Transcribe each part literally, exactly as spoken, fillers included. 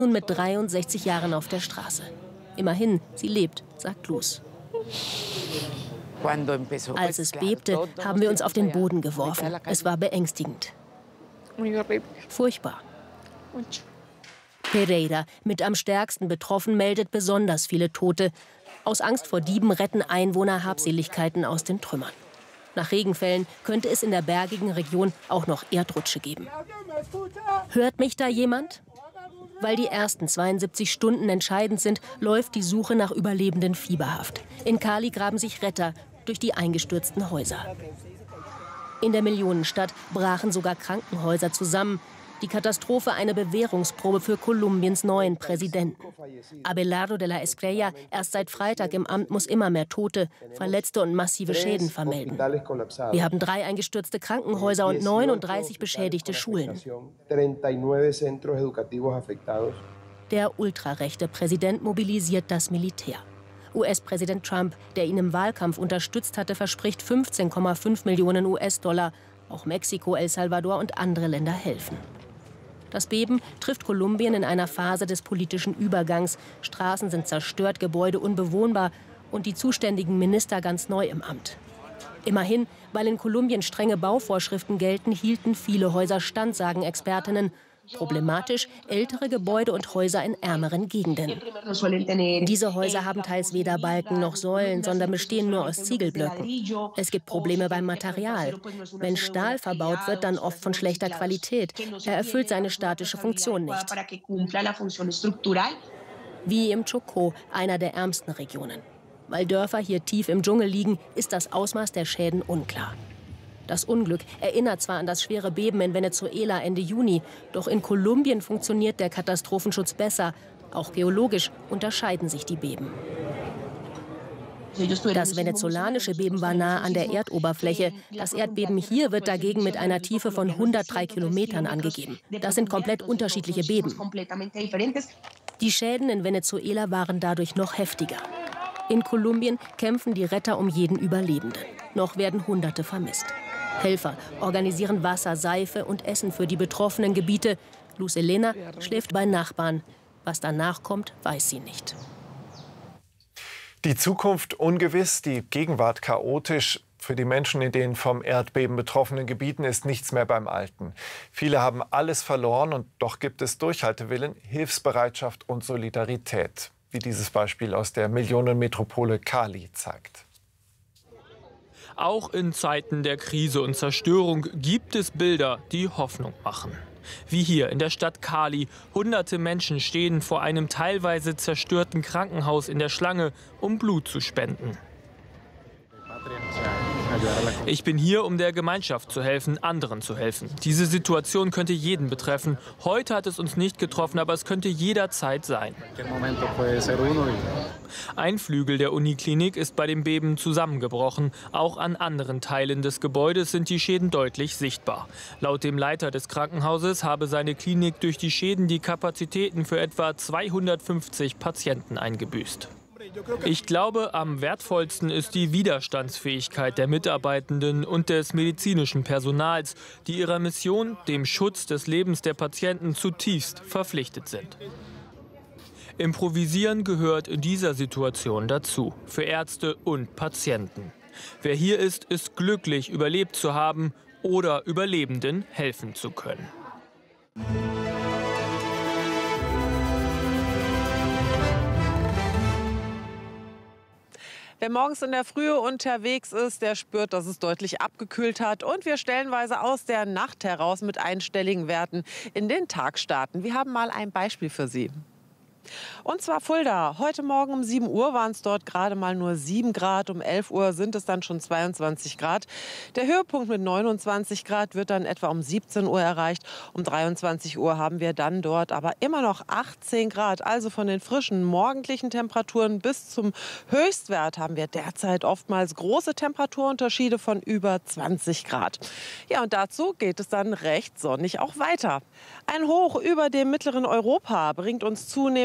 Nun mit dreiundsechzig Jahren auf der Straße. Immerhin, sie lebt, sagt Luz. Als es bebte, haben wir uns auf den Boden geworfen. Es war beängstigend. Furchtbar. Pereira, mit am stärksten betroffen, meldet besonders viele Tote. Aus Angst vor Dieben retten Einwohner Habseligkeiten aus den Trümmern. Nach Regenfällen könnte es in der bergigen Region auch noch Erdrutsche geben. Hört mich da jemand? Weil die ersten zweiundsiebzig Stunden entscheidend sind, läuft die Suche nach Überlebenden fieberhaft. In Cali graben sich Retter durch die eingestürzten Häuser. In der Millionenstadt brachen sogar Krankenhäuser zusammen. Die Katastrophe eine Bewährungsprobe für Kolumbiens neuen Präsidenten. Abelardo de la Espriella, erst seit Freitag im Amt, muss immer mehr Tote, Verletzte und massive Schäden vermelden. Wir haben drei eingestürzte Krankenhäuser und neununddreißig beschädigte Schulen. Der ultrarechte Präsident mobilisiert das Militär. U S-Präsident Trump, der ihn im Wahlkampf unterstützt hatte, verspricht fünfzehn Komma fünf Millionen U S-Dollar. Auch Mexiko, El Salvador und andere Länder helfen. Das Beben trifft Kolumbien in einer Phase des politischen Übergangs. Straßen sind zerstört, Gebäude unbewohnbar und die zuständigen Minister ganz neu im Amt. Immerhin, weil in Kolumbien strenge Bauvorschriften gelten, hielten viele Häuser stand, sagen Expertinnen. Problematisch ältere Gebäude und Häuser in ärmeren Gegenden. Diese Häuser haben teils weder Balken noch Säulen, sondern bestehen nur aus Ziegelblöcken. Es gibt Probleme beim Material. Wenn Stahl verbaut wird, dann oft von schlechter Qualität. Er erfüllt seine statische Funktion nicht. Wie im Chocó, einer der ärmsten Regionen. Weil Dörfer hier tief im Dschungel liegen, ist das Ausmaß der Schäden unklar. Das Unglück erinnert zwar an das schwere Beben in Venezuela Ende Juni, doch in Kolumbien funktioniert der Katastrophenschutz besser. Auch geologisch unterscheiden sich die Beben. Das venezolanische Beben war nah an der Erdoberfläche. Das Erdbeben hier wird dagegen mit einer Tiefe von hundertdrei Kilometern angegeben. Das sind komplett unterschiedliche Beben. Die Schäden in Venezuela waren dadurch noch heftiger. In Kolumbien kämpfen die Retter um jeden Überlebenden. Noch werden Hunderte vermisst. Helfer organisieren Wasser, Seife und Essen für die betroffenen Gebiete. Luz Elena schläft bei Nachbarn. Was danach kommt, weiß sie nicht. Die Zukunft ungewiss, die Gegenwart chaotisch. Für die Menschen in den vom Erdbeben betroffenen Gebieten ist nichts mehr beim Alten. Viele haben alles verloren und doch gibt es Durchhaltewillen, Hilfsbereitschaft und Solidarität. Wie dieses Beispiel aus der Millionenmetropole Cali zeigt. Auch in Zeiten der Krise und Zerstörung gibt es Bilder, die Hoffnung machen. Wie hier in der Stadt Cali. Hunderte Menschen stehen vor einem teilweise zerstörten Krankenhaus in der Schlange, um Blut zu spenden. Ich bin hier, um der Gemeinschaft zu helfen, anderen zu helfen. Diese Situation könnte jeden betreffen. Heute hat es uns nicht getroffen, aber es könnte jederzeit sein. Ein Flügel der Uniklinik ist bei dem Beben zusammengebrochen. Auch an anderen Teilen des Gebäudes sind die Schäden deutlich sichtbar. Laut dem Leiter des Krankenhauses habe seine Klinik durch die Schäden die Kapazitäten für etwa zweihundertfünfzig Patienten eingebüßt. Ich glaube, am wertvollsten ist die Widerstandsfähigkeit der Mitarbeitenden und des medizinischen Personals, die ihrer Mission, dem Schutz des Lebens der Patienten, zutiefst verpflichtet sind. Improvisieren gehört in dieser Situation dazu, für Ärzte und Patienten. Wer hier ist, ist glücklich, überlebt zu haben oder Überlebenden helfen zu können. Wer morgens in der Frühe unterwegs ist, der spürt, dass es deutlich abgekühlt hat. Und wir stellenweise aus der Nacht heraus mit einstelligen Werten in den Tag starten. Wir haben mal ein Beispiel für Sie. Und zwar Fulda. Heute Morgen um sieben Uhr waren es dort gerade mal nur sieben Grad. Um elf Uhr sind es dann schon zweiundzwanzig Grad. Der Höhepunkt mit neunundzwanzig Grad wird dann etwa um siebzehn Uhr erreicht. Um dreiundzwanzig Uhr haben wir dann dort aber immer noch achtzehn Grad. Also von den frischen morgendlichen Temperaturen bis zum Höchstwert haben wir derzeit oftmals große Temperaturunterschiede von über zwanzig Grad. Ja, und dazu geht es dann recht sonnig auch weiter. Ein Hoch über dem mittleren Europa bringt uns zunehmend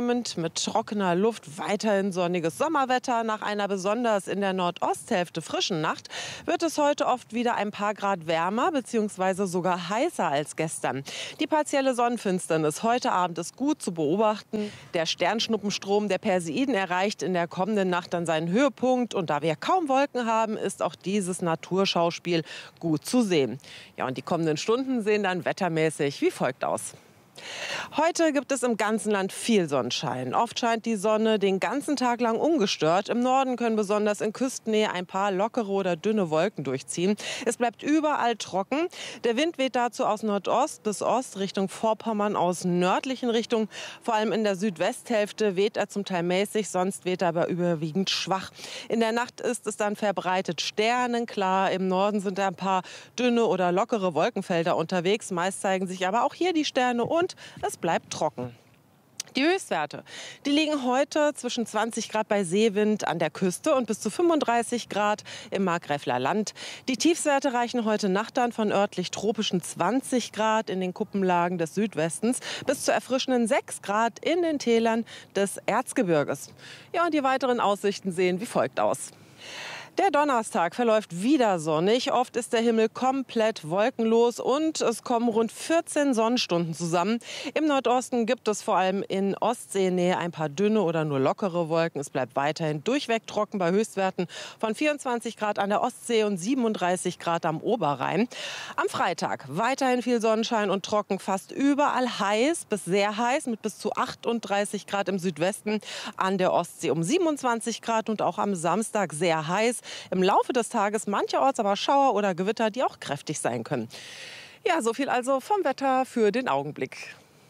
zunehmend mit trockener Luft, weiterhin sonniges Sommerwetter. Nach einer besonders in der Nordosthälfte frischen Nacht wird es heute oft wieder ein paar Grad wärmer bzw. sogar heißer als gestern. Die partielle Sonnenfinsternis heute Abend ist gut zu beobachten. Der Sternschnuppenstrom der Perseiden erreicht in der kommenden Nacht dann seinen Höhepunkt. Und da wir kaum Wolken haben, ist auch dieses Naturschauspiel gut zu sehen. Ja, und die kommenden Stunden sehen dann wettermäßig wie folgt aus. Heute gibt es im ganzen Land viel Sonnenschein. Oft scheint die Sonne den ganzen Tag lang ungestört. Im Norden können besonders in Küstennähe ein paar lockere oder dünne Wolken durchziehen. Es bleibt überall trocken. Der Wind weht dazu aus Nordost bis Ost Richtung Vorpommern aus nördlichen Richtungen. Vor allem in der Südwesthälfte weht er zum Teil mäßig, sonst weht er aber überwiegend schwach. In der Nacht ist es dann verbreitet sternenklar. Im Norden sind ein paar dünne oder lockere Wolkenfelder unterwegs. Meist zeigen sich aber auch hier die Sterne und es bleibt trocken. Die Höchstwerte, die liegen heute zwischen zwanzig Grad bei Seewind an der Küste und bis zu fünfunddreißig Grad im Markgräfler Land. Die Tiefstwerte reichen heute Nacht dann von örtlich tropischen zwanzig Grad in den Kuppenlagen des Südwestens bis zu erfrischenden sechs Grad in den Tälern des Erzgebirges. Ja, und die weiteren Aussichten sehen wie folgt aus. Der Donnerstag verläuft wieder sonnig. Oft ist der Himmel komplett wolkenlos und es kommen rund vierzehn Sonnenstunden zusammen. Im Nordosten gibt es vor allem in Ostseenähe ein paar dünne oder nur lockere Wolken. Es bleibt weiterhin durchweg trocken bei Höchstwerten von vierundzwanzig Grad an der Ostsee und siebenunddreißig Grad am Oberrhein. Am Freitag weiterhin viel Sonnenschein und trocken, fast überall heiß bis sehr heiß mit bis zu achtunddreißig Grad im Südwesten, an der Ostsee um siebenundzwanzig Grad und auch am Samstag sehr heiß. Im Laufe des Tages mancherorts aber Schauer oder Gewitter, die auch kräftig sein können. Ja, so viel also vom Wetter für den Augenblick.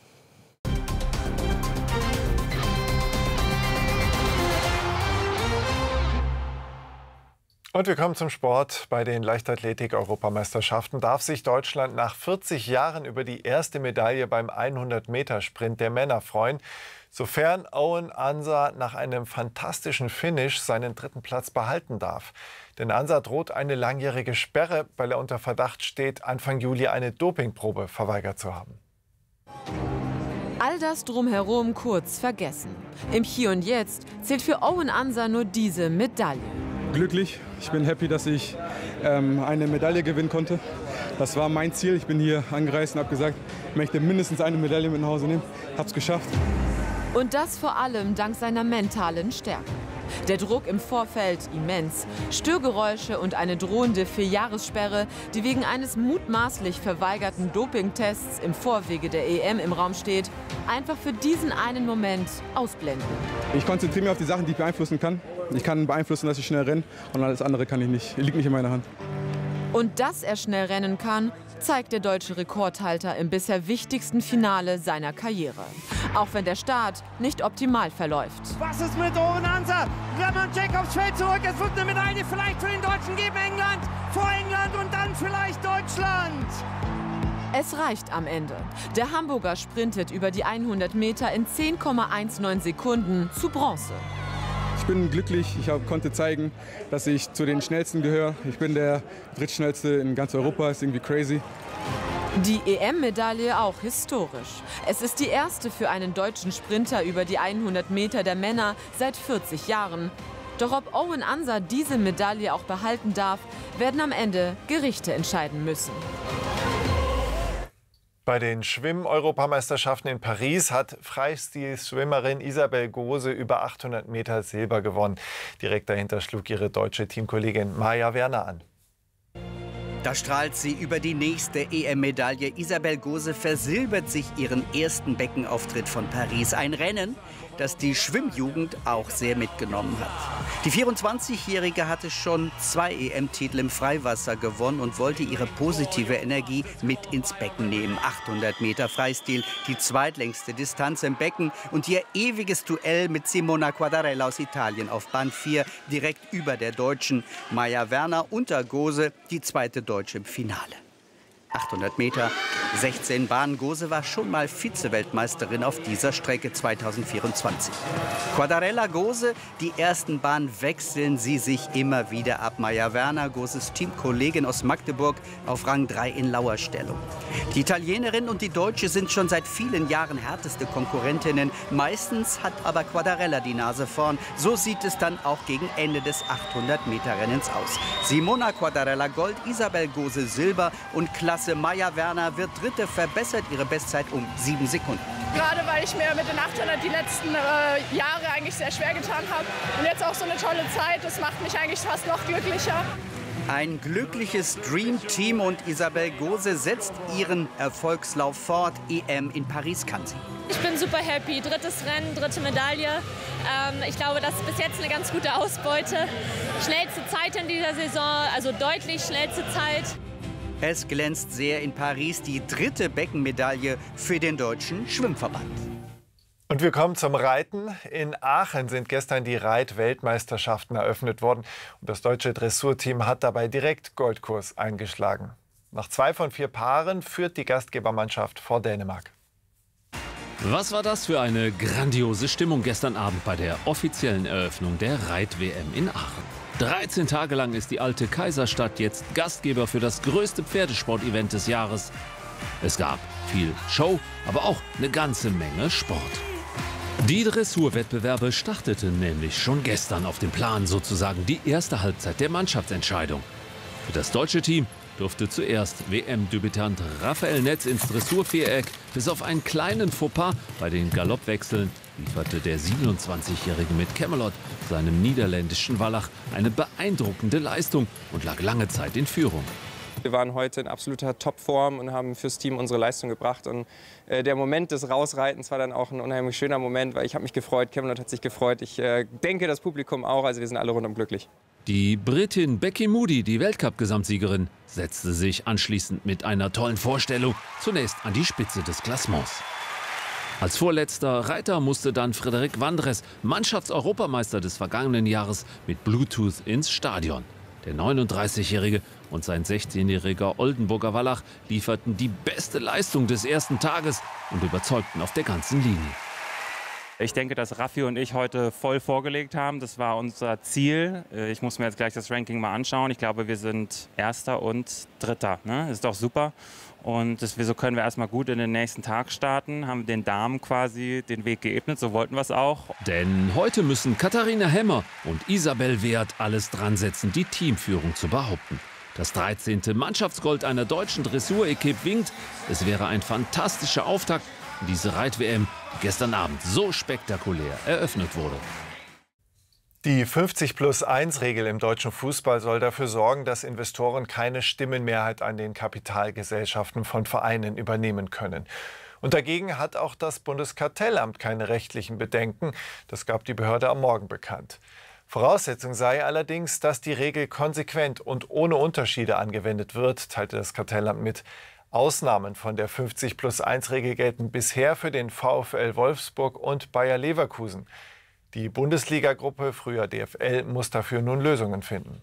Und wir kommen zum Sport. Bei den Leichtathletik-Europameisterschaften darf sich Deutschland nach vierzig Jahren über die erste Medaille beim hundert-Meter-Sprint der Männer freuen, sofern Owen Ansah nach einem fantastischen Finish seinen dritten Platz behalten darf. Denn Ansah droht eine langjährige Sperre, weil er unter Verdacht steht, Anfang Juli eine Dopingprobe verweigert zu haben. All das drumherum kurz vergessen. Im Hier und Jetzt zählt für Owen Ansah nur diese Medaille. Glücklich. Ich bin happy, dass ich ähm, eine Medaille gewinnen konnte. Das war mein Ziel. Ich bin hier angereist und habe gesagt, ich möchte mindestens eine Medaille mit nach Hause nehmen. Hab's geschafft. Und das vor allem dank seiner mentalen Stärke. Der Druck im Vorfeld immens. Störgeräusche und eine drohende Vierjahressperre, die wegen eines mutmaßlich verweigerten Dopingtests im Vorwege der E M im Raum steht, einfach für diesen einen Moment ausblenden. Ich konzentriere mich auf die Sachen, die ich beeinflussen kann. Ich kann beeinflussen, dass ich schnell renne und alles andere kann ich nicht. Liegt nicht in meiner Hand. Und dass er schnell rennen kann, zeigt der deutsche Rekordhalter im bisher wichtigsten Finale seiner Karriere. Auch wenn der Start nicht optimal verläuft. Was ist mit Owen Ansah? Roman Jacobs fällt zurück. Es wird eine Medaille vielleicht für den Deutschen geben. England, vor England und dann vielleicht Deutschland. Es reicht am Ende. Der Hamburger sprintet über die hundert Meter in zehn Komma neunzehn Sekunden zu Bronze. Ich bin glücklich, ich hab, konnte zeigen, dass ich zu den Schnellsten gehöre. Ich bin der drittschnellste in ganz Europa, ist irgendwie crazy. Die E M-Medaille auch historisch. Es ist die erste für einen deutschen Sprinter über die hundert Meter der Männer seit vierzig Jahren. Doch ob Owen Ansah diese Medaille auch behalten darf, werden am Ende Gerichte entscheiden müssen. Bei den Schwimm-Europameisterschaften in Paris hat Freistil-Schwimmerin Isabel Gose über achthundert Meter Silber gewonnen. Direkt dahinter schlug ihre deutsche Teamkollegin Maja Werner an. Da strahlt sie über die nächste E M-Medaille. Isabel Gose versilbert sich ihren ersten Beckenauftritt von Paris. Ein Rennen, das die Schwimmjugend auch sehr mitgenommen hat. Die vierundzwanzigjährige hatte schon zwei E M-Titel im Freiwasser gewonnen und wollte ihre positive Energie mit ins Becken nehmen. achthundert Meter Freistil, die zweitlängste Distanz im Becken und ihr ewiges Duell mit Simona Quadarella aus Italien auf Bahn vier, direkt über der Deutschen. Maja Werner unter Gose, die zweite Deutsche im Finale. achthundert Meter. sechzehn Bahnen. Gose war schon mal Vize-Weltmeisterin auf dieser Strecke zweitausendvierundzwanzig. Quadarella Gose, die ersten Bahnen wechseln sie sich immer wieder ab. Maya Werner, Goses Teamkollegin aus Magdeburg, auf Rang drei in Lauerstellung. Die Italienerin und die Deutsche sind schon seit vielen Jahren härteste Konkurrentinnen. Meistens hat aber Quadarella die Nase vorn. So sieht es dann auch gegen Ende des achthundert Meter Rennens aus. Simona Quadarella Gold, Isabel Gose Silber und Klasse Maya Werner wird Dritte, verbessert ihre Bestzeit um sieben Sekunden. Gerade weil ich mir mit den achthundert die letzten äh, Jahre eigentlich sehr schwer getan habe. Und jetzt auch so eine tolle Zeit, das macht mich eigentlich fast noch glücklicher. Ein glückliches Dream-Team und Isabel Gose setzt ihren Erfolgslauf fort. E M in Paris kann sie. Ich bin super happy. Drittes Rennen, dritte Medaille. Ähm, ich glaube, das ist bis jetzt eine ganz gute Ausbeute. Schnellste Zeit in dieser Saison, also deutlich schnellste Zeit. Es glänzt sehr in Paris, die dritte Beckenmedaille für den Deutschen Schwimmverband. Und wir kommen zum Reiten. In Aachen sind gestern die Reit-Weltmeisterschaften eröffnet worden. Und das deutsche Dressurteam hat dabei direkt Goldkurs eingeschlagen. Nach zwei von vier Paaren führt die Gastgebermannschaft vor Dänemark. Was war das für eine grandiose Stimmung gestern Abend bei der offiziellen Eröffnung der Reit-W M in Aachen. dreizehn Tage lang ist die alte Kaiserstadt jetzt Gastgeber für das größte Pferdesportevent des Jahres. Es gab viel Show, aber auch eine ganze Menge Sport. Die Dressurwettbewerbe starteten nämlich schon gestern auf dem Plan, sozusagen die erste Halbzeit der Mannschaftsentscheidung. Für das deutsche Team durfte zuerst W M-Debütant Raphael Netz ins Dressurviereck. Bis auf einen kleinen Fauxpas bei den Galoppwechseln lieferte der siebenundzwanzigjährige mit Camelot, seinem niederländischen Wallach, eine beeindruckende Leistung und lag lange Zeit in Führung. Wir waren heute in absoluter Topform und haben fürs Team unsere Leistung gebracht. Und äh, der Moment des Rausreitens war dann auch ein unheimlich schöner Moment, weil ich habe mich gefreut, Camelot hat sich gefreut. Ich äh, denke, das Publikum auch, also wir sind alle rundum glücklich. Die Britin Becky Moody, die Weltcup-Gesamtsiegerin, setzte sich anschließend mit einer tollen Vorstellung zunächst an die Spitze des Klassements. Als vorletzter Reiter musste dann Frederik Wandres, Mannschaftseuropameister des vergangenen Jahres, mit Bluetooth ins Stadion. Der neununddreißigjährige und sein sechzehnjähriger Oldenburger Wallach lieferten die beste Leistung des ersten Tages und überzeugten auf der ganzen Linie. Ich denke, dass Raffi und ich heute voll vorgelegt haben. Das war unser Ziel. Ich muss mir jetzt gleich das Ranking mal anschauen. Ich glaube, wir sind Erster und Dritter. Ne? Das ist doch super. Und das, so können wir erstmal gut in den nächsten Tag starten. Haben den Damen quasi den Weg geebnet. So wollten wir es auch. Denn heute müssen Katharina Hemmer und Isabel Wert alles dran setzen, die Teamführung zu behaupten. Das dreizehnte Mannschaftsgold einer deutschen Dressur-Equipe winkt. Es wäre ein fantastischer Auftakt in diese Reit-W M, die gestern Abend so spektakulär eröffnet wurde. Die fünfzig plus eins Regel im deutschen Fußball soll dafür sorgen, dass Investoren keine Stimmenmehrheit an den Kapitalgesellschaften von Vereinen übernehmen können. Und dagegen hat auch das Bundeskartellamt keine rechtlichen Bedenken. Das gab die Behörde am Morgen bekannt. Voraussetzung sei allerdings, dass die Regel konsequent und ohne Unterschiede angewendet wird, teilte das Kartellamt mit. Ausnahmen von der fünfzig plus eins Regel gelten bisher für den VfL Wolfsburg und Bayer Leverkusen. Die Bundesliga-Gruppe, früher D F L, muss dafür nun Lösungen finden.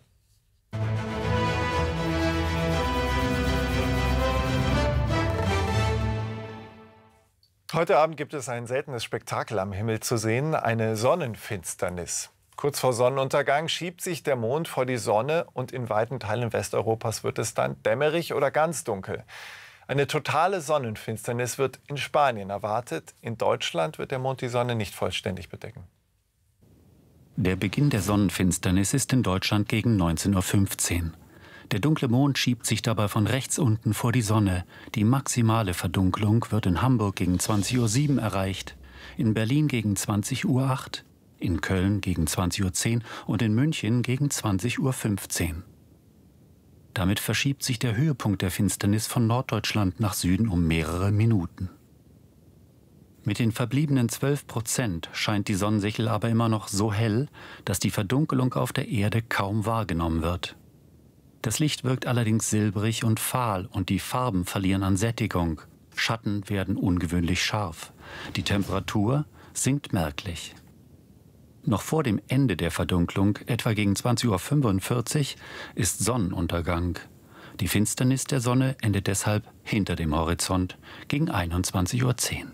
Heute Abend gibt es ein seltenes Spektakel am Himmel zu sehen, eine Sonnenfinsternis. Kurz vor Sonnenuntergang schiebt sich der Mond vor die Sonne und in weiten Teilen Westeuropas wird es dann dämmerig oder ganz dunkel. Eine totale Sonnenfinsternis wird in Spanien erwartet. In Deutschland wird der Mond die Sonne nicht vollständig bedecken. Der Beginn der Sonnenfinsternis ist in Deutschland gegen neunzehn Uhr fünfzehn. Der dunkle Mond schiebt sich dabei von rechts unten vor die Sonne. Die maximale Verdunklung wird in Hamburg gegen zwanzig Uhr sieben erreicht, in Berlin gegen zwanzig Uhr acht, in Köln gegen zwanzig Uhr zehn und in München gegen zwanzig Uhr fünfzehn. Damit verschiebt sich der Höhepunkt der Finsternis von Norddeutschland nach Süden um mehrere Minuten. Mit den verbliebenen zwölf Prozent scheint die Sonnensichel aber immer noch so hell, dass die Verdunkelung auf der Erde kaum wahrgenommen wird. Das Licht wirkt allerdings silbrig und fahl und die Farben verlieren an Sättigung. Schatten werden ungewöhnlich scharf. Die Temperatur sinkt merklich. Noch vor dem Ende der Verdunklung, etwa gegen zwanzig Uhr fünfundvierzig, ist Sonnenuntergang. Die Finsternis der Sonne endet deshalb hinter dem Horizont gegen einundzwanzig Uhr zehn.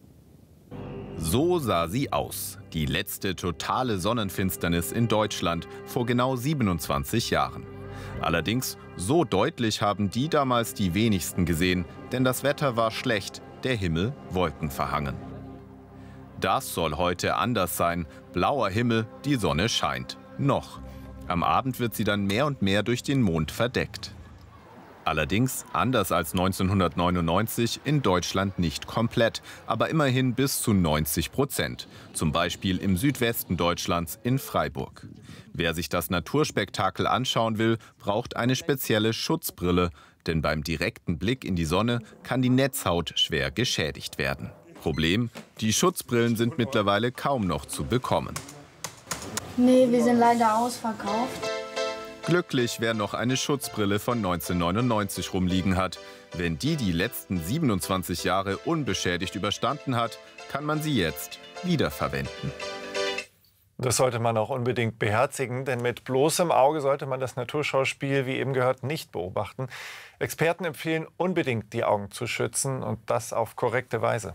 So sah sie aus. Die letzte totale Sonnenfinsternis in Deutschland vor genau siebenundzwanzig Jahren. Allerdings, so deutlich haben die damals die wenigsten gesehen, denn das Wetter war schlecht, der Himmel wolkenverhangen. Das soll heute anders sein. Blauer Himmel, die Sonne scheint. Noch. Am Abend wird sie dann mehr und mehr durch den Mond verdeckt. Allerdings, anders als neunzehnhundertneunundneunzig, in Deutschland nicht komplett, aber immerhin bis zu neunzig Prozent. Zum Beispiel im Südwesten Deutschlands in Freiburg. Wer sich das Naturspektakel anschauen will, braucht eine spezielle Schutzbrille. Denn beim direkten Blick in die Sonne kann die Netzhaut schwer geschädigt werden. Problem: Die Schutzbrillen sind mittlerweile kaum noch zu bekommen. Nee, wir sind leider ausverkauft. Glücklich, wer noch eine Schutzbrille von neunzehnhundertneunundneunzig rumliegen hat. Wenn die die letzten siebenundzwanzig Jahre unbeschädigt überstanden hat, kann man sie jetzt wiederverwenden. Das sollte man auch unbedingt beherzigen, denn mit bloßem Auge sollte man das Naturschauspiel, wie eben gehört, nicht beobachten. Experten empfehlen unbedingt, die Augen zu schützen und das auf korrekte Weise.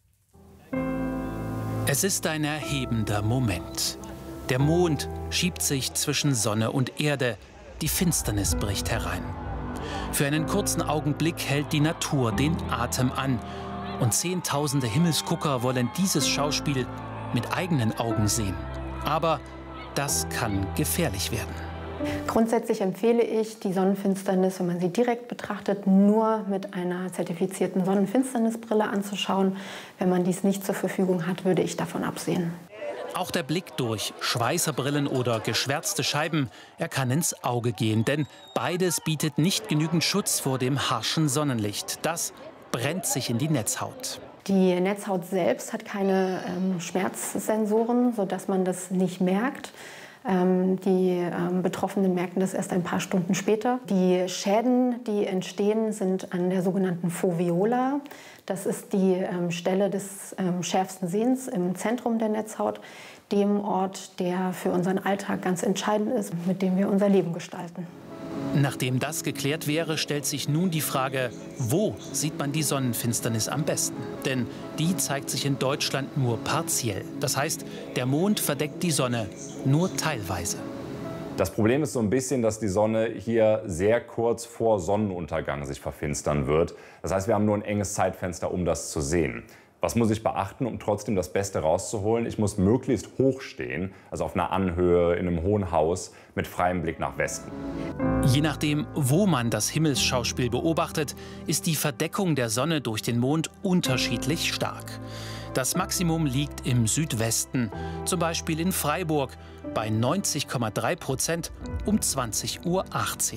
Es ist ein erhebender Moment. Der Mond schiebt sich zwischen Sonne und Erde. Die Finsternis bricht herein. Für einen kurzen Augenblick hält die Natur den Atem an. Und Zehntausende Himmelsgucker wollen dieses Schauspiel mit eigenen Augen sehen. Aber das kann gefährlich werden. Grundsätzlich empfehle ich, die Sonnenfinsternis, wenn man sie direkt betrachtet, nur mit einer zertifizierten Sonnenfinsternisbrille anzuschauen. Wenn man dies nicht zur Verfügung hat, würde ich davon absehen. Auch der Blick durch Schweißerbrillen oder geschwärzte Scheiben, er kann ins Auge gehen. Denn beides bietet nicht genügend Schutz vor dem harschen Sonnenlicht. Das brennt sich in die Netzhaut. Die Netzhaut selbst hat keine ähm, Schmerzsensoren, sodass man das nicht merkt. Ähm, die ähm, Betroffenen merken das erst ein paar Stunden später. Die Schäden, die entstehen, sind an der sogenannten Foveola. Das ist die ähm, Stelle des ähm, schärfsten Sehens im Zentrum der Netzhaut, dem Ort, der für unseren Alltag ganz entscheidend ist, mit dem wir unser Leben gestalten. Nachdem das geklärt wäre, stellt sich nun die Frage, wo sieht man die Sonnenfinsternis am besten? Denn die zeigt sich in Deutschland nur partiell. Das heißt, der Mond verdeckt die Sonne nur teilweise. Das Problem ist so ein bisschen, dass die Sonne hier sehr kurz vor Sonnenuntergang sich verfinstern wird. Das heißt, wir haben nur ein enges Zeitfenster, um das zu sehen. Was muss ich beachten, um trotzdem das Beste rauszuholen? Ich muss möglichst hoch stehen, also auf einer Anhöhe, in einem hohen Haus, mit freiem Blick nach Westen. Je nachdem, wo man das Himmelsschauspiel beobachtet, ist die Verdeckung der Sonne durch den Mond unterschiedlich stark. Das Maximum liegt im Südwesten, zum Beispiel in Freiburg, bei neunzig Komma drei Prozent um zwanzig Uhr achtzehn.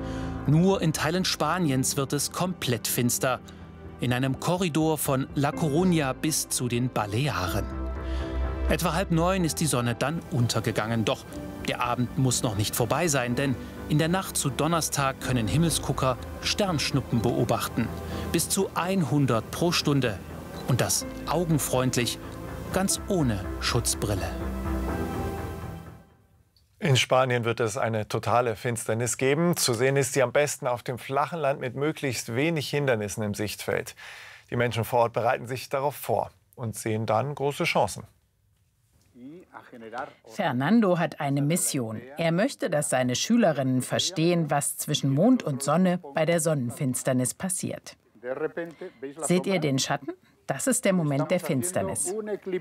Nur in Teilen Spaniens wird es komplett finster. In einem Korridor von La Coruña bis zu den Balearen. Etwa halb neun ist die Sonne dann untergegangen. Doch der Abend muss noch nicht vorbei sein, denn in der Nacht zu Donnerstag können Himmelsgucker Sternschnuppen beobachten. Bis zu hundert pro Stunde. Und das augenfreundlich, ganz ohne Schutzbrille. In Spanien wird es eine totale Finsternis geben. Zu sehen ist sie am besten auf dem flachen Land mit möglichst wenig Hindernissen im Sichtfeld. Die Menschen vor Ort bereiten sich darauf vor und sehen dann große Chancen. Fernando hat eine Mission. Er möchte, dass seine Schülerinnen verstehen, was zwischen Mond und Sonne bei der Sonnenfinsternis passiert. Seht ihr den Schatten? Das ist der Moment der Finsternis.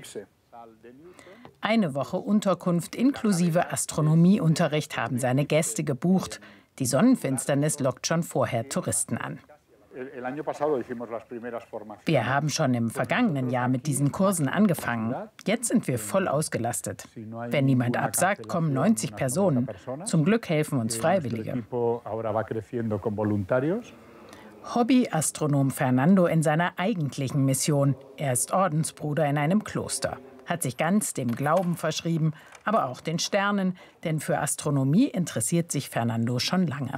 Eine Woche Unterkunft inklusive Astronomieunterricht haben seine Gäste gebucht. Die Sonnenfinsternis lockt schon vorher Touristen an. Wir haben schon im vergangenen Jahr mit diesen Kursen angefangen. Jetzt sind wir voll ausgelastet. Wenn niemand absagt, kommen neunzig Personen. Zum Glück helfen uns Freiwillige. Hobbyastronom Fernando in seiner eigentlichen Mission. Er ist Ordensbruder in einem Kloster. Hat sich ganz dem Glauben verschrieben, aber auch den Sternen. Denn für Astronomie interessiert sich Fernando schon lange.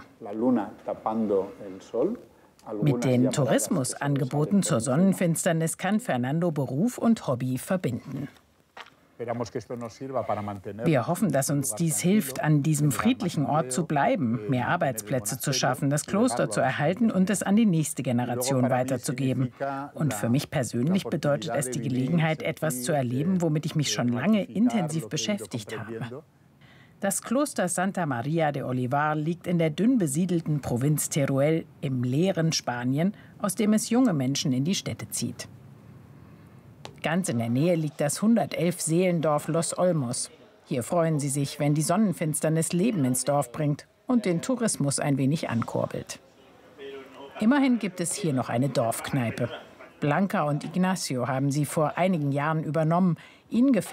Mit den Tourismusangeboten zur Sonnenfinsternis kann Fernando Beruf und Hobby verbinden. Wir hoffen, dass uns dies hilft, an diesem friedlichen Ort zu bleiben, mehr Arbeitsplätze zu schaffen, das Kloster zu erhalten und es an die nächste Generation weiterzugeben. Und für mich persönlich bedeutet es die Gelegenheit, etwas zu erleben, womit ich mich schon lange intensiv beschäftigt habe. Das Kloster Santa Maria de Olivar liegt in der dünn besiedelten Provinz Teruel im leeren Spanien, aus dem es junge Menschen in die Städte zieht. Ganz in der Nähe liegt das hundertelf Seelendorf Los Olmos. Hier freuen sie sich, wenn die Sonnenfinsternis Leben ins Dorf bringt und den Tourismus ein wenig ankurbelt. Immerhin gibt es hier noch eine Dorfkneipe. Blanca und Ignacio haben sie vor einigen Jahren übernommen. Ihnen gefällt